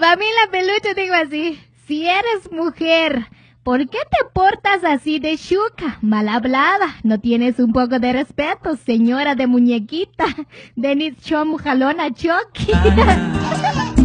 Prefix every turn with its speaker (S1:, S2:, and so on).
S1: para mí la peluche digo así, si eres mujer, ¿por qué te portas así de chuca, mal hablada? No tienes un poco de respeto, señora de muñequita. Denis Chom jalona choqui.